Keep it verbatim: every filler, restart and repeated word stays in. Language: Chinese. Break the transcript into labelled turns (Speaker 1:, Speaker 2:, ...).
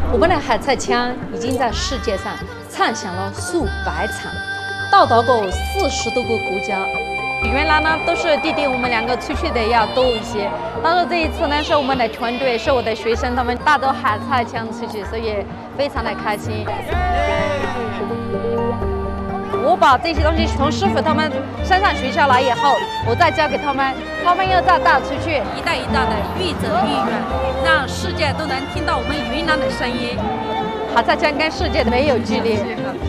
Speaker 1: 我们的海菜枪已经在世界上唱响了数百场，到达过四十多个国家。原来呢都是弟弟我们两个出去的要多一些，但是这一次呢是我们的团队，是我的学生，他们带着海菜枪出去，所以非常的开心。我把这些东西从师傅他们身上学下来以后，我再教给他们，他们要再带出去，一代一代的越走越远，让世界都能听到我们云南的声音。海菜枪跟世界没有距离。